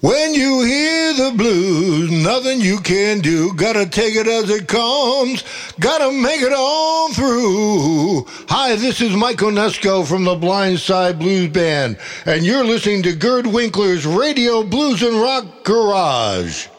When you hear the blues, nothing you can do. Gotta take it as it comes. Gotta make it on through. Hi, this is Mike Onesco from the Blindside Blues Band, and you're listening to Gerd Winkler's Radio Blues and Rock Garage.